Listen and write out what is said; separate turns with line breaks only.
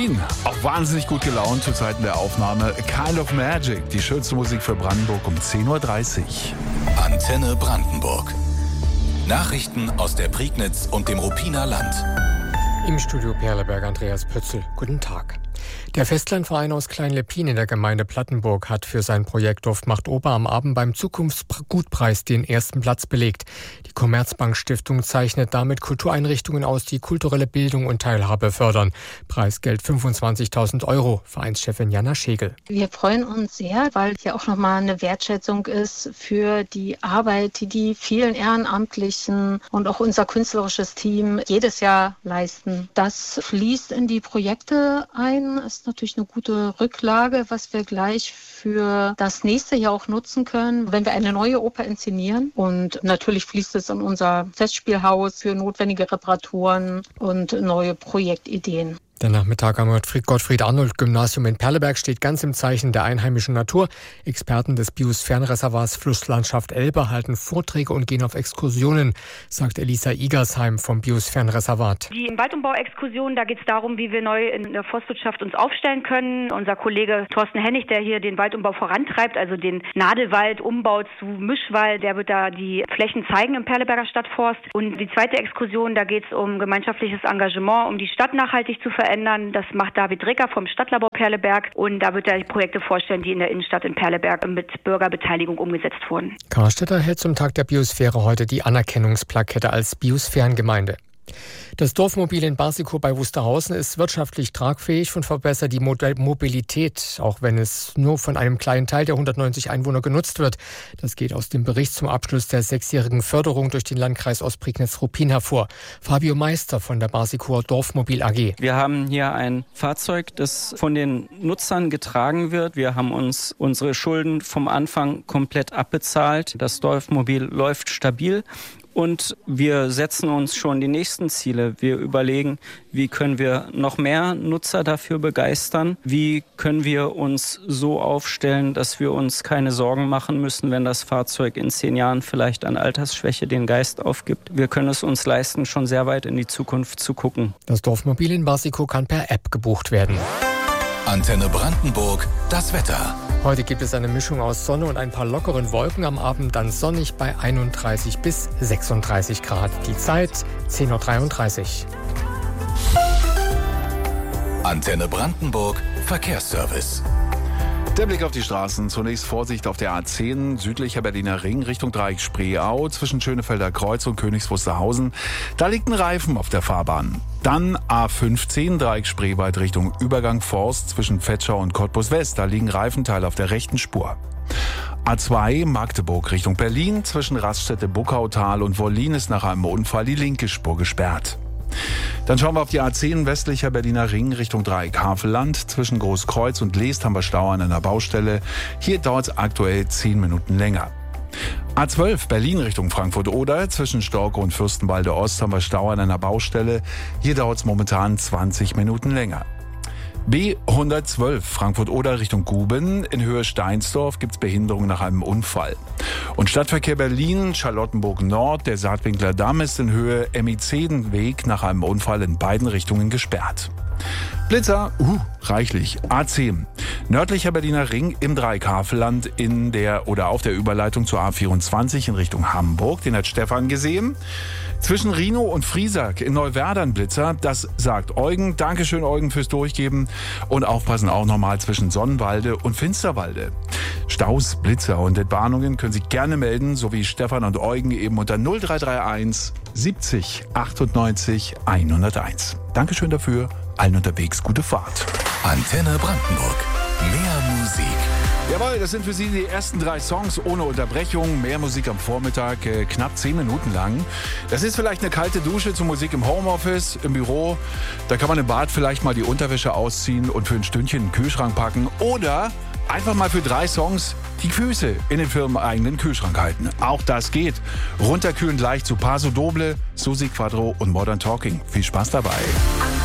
Berlin. Auch wahnsinnig gut gelaunt zu Zeiten der Aufnahme. Kind of Magic, die schönste Musik für Brandenburg um 10.30 Uhr.
Antenne Brandenburg. Nachrichten aus der Prignitz und dem Ruppiner Land.
Im Studio Perleberg Andreas Pötzl. Guten Tag. Der Festlandverein aus Klein-Leppin in der Gemeinde Plattenburg hat für sein Projekt Dorf macht Oper am Abend beim Zukunftsgutpreis den ersten Platz belegt. Die Commerzbank Stiftung zeichnet damit Kultureinrichtungen aus, die kulturelle Bildung und Teilhabe fördern. Preisgeld 25.000 €. Vereinschefin Jana Schegel.
Wir freuen uns sehr, weil hier auch nochmal eine Wertschätzung ist für die Arbeit, die die vielen Ehrenamtlichen und auch unser künstlerisches Team jedes Jahr leisten. Das fließt in die Projekte ein. Ist natürlich eine gute Rücklage, was wir gleich für das nächste Jahr auch nutzen können, wenn wir eine neue Oper inszenieren. Und natürlich fließt es in unser Festspielhaus für notwendige Reparaturen und neue Projektideen.
Der Nachmittag am Gottfried-Arnold-Gymnasium in Perleberg steht ganz im Zeichen der einheimischen Natur. Experten des Biosphärenreservats Flusslandschaft Elbe halten Vorträge und gehen auf Exkursionen, sagt Elisa Igersheim vom Biosphärenreservat.
Die Waldumbau-Exkursion, da geht es darum, wie wir neu in der Forstwirtschaft uns aufstellen können. Unser Kollege Thorsten Hennig, der hier den Waldumbau vorantreibt, also den Nadelwaldumbau zu Mischwald, der wird da die Flächen zeigen im Perleberger Stadtforst. Und die zweite Exkursion, da geht es um gemeinschaftliches Engagement, um die Stadt nachhaltig zu verändern. Das macht David Ricker vom Stadtlabor Perleberg und da wird er Projekte vorstellen, die in der Innenstadt in Perleberg mit Bürgerbeteiligung umgesetzt wurden.
Karstedt erhält zum Tag der Biosphäre heute die Anerkennungsplakette als Biosphärengemeinde. Das Dorfmobil in Barsikow bei Wusterhausen ist wirtschaftlich tragfähig und verbessert die Mobilität, auch wenn es nur von einem kleinen Teil der 190 Einwohner genutzt wird. Das geht aus dem Bericht zum Abschluss der 6-jährigen Förderung durch den Landkreis Ostprignitz-Ruppin hervor. Fabio Meister von der Barsikower Dorfmobil AG.
Wir haben hier ein Fahrzeug, das von den Nutzern getragen wird. Wir haben uns unsere Schulden vom Anfang komplett abbezahlt. Das Dorfmobil läuft stabil. Und wir setzen uns schon die nächsten Ziele. Wir überlegen, wie können wir noch mehr Nutzer dafür begeistern? Wie können wir uns so aufstellen, dass wir uns keine Sorgen machen müssen, wenn das Fahrzeug in 10 Jahren vielleicht an Altersschwäche den Geist aufgibt? Wir können es uns leisten, schon sehr weit in die Zukunft zu gucken.
Das Dorfmobil in Barsikow kann per App gebucht werden.
Antenne Brandenburg, das Wetter.
Heute gibt es eine Mischung aus Sonne und ein paar lockeren Wolken. Am Abend dann sonnig bei 31 bis 36 Grad. Die Zeit 10.33 Uhr.
Antenne Brandenburg, Verkehrsservice.
Der Blick auf die Straßen. Zunächst Vorsicht auf der A10, südlicher Berliner Ring, Richtung Dreieck Spreeau, zwischen Schönefelder Kreuz und Königs Wusterhausen. Da liegt ein Reifen auf der Fahrbahn. Dann A15, Dreieck Spreewald Richtung Übergang Forst, zwischen Vetschau und Cottbus West. Da liegen Reifenteile auf der rechten Spur. A2, Magdeburg Richtung Berlin, zwischen Raststätte Buckautal und Wollin ist nach einem Unfall die linke Spur gesperrt. Dann schauen wir auf die A10 westlicher Berliner Ring Richtung Dreieck Havelland. Zwischen Großkreuz und Leest haben wir Stau an einer Baustelle. Hier dauert es aktuell 10 Minuten länger. A12 Berlin Richtung Frankfurt-Oder. Zwischen Storke und Fürstenwalde Ost haben wir Stau an einer Baustelle. Hier dauert es momentan 20 Minuten länger. B112 Frankfurt-Oder Richtung Guben. In Höhe Steinsdorf gibt es Behinderung nach einem Unfall. Und Stadtverkehr Berlin, Charlottenburg Nord, der Saatwinkler Damm ist in Höhe Emizedenweg nach einem Unfall in beiden Richtungen gesperrt. Blitzer, reichlich. A10. Nördlicher Berliner Ring im Dreieck Havelland in der oder auf der Überleitung zur A24 in Richtung Hamburg. Den hat Stefan gesehen. Zwischen Rhinow und Friesack in Neuwerder Blitzer. Das sagt Eugen. Dankeschön, Eugen, fürs Durchgeben. Und aufpassen auch nochmal zwischen Sonnenwalde und Finsterwalde. Staus, Blitzer und Entwarnungen können Sie gerne melden, so wie Stefan und Eugen eben unter 0331 70 98 101. Dankeschön dafür. Allen unterwegs gute Fahrt.
Antenne Brandenburg. Mehr Musik.
Jawohl, das sind für Sie die ersten 3 Songs ohne Unterbrechung. Mehr Musik am Vormittag, knapp 10 Minuten lang. Das ist vielleicht eine kalte Dusche zur Musik im Homeoffice, im Büro. Da kann man im Bad vielleicht mal die Unterwäsche ausziehen und für ein Stündchen in den Kühlschrank packen. Oder einfach mal für 3 Songs die Füße in den firmeneigenen Kühlschrank halten. Auch das geht. Runterkühlen gleich zu Paso Doble, Susi Quadro und Modern Talking. Viel Spaß dabei.